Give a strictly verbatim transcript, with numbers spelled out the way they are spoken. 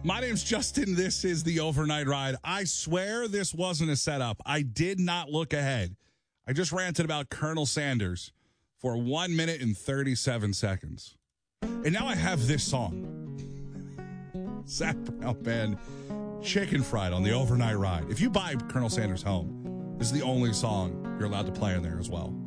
My name's Justin. This is the Overnight Ride. I swear this wasn't a setup. I did not look ahead. I just ranted about Colonel Sanders for one minute and thirty-seven seconds. And now I have this song. Zach Brown Band, Chicken Fried on the Overnight Ride. If you buy Colonel Sanders home, this is the only song you're allowed to play in there as well.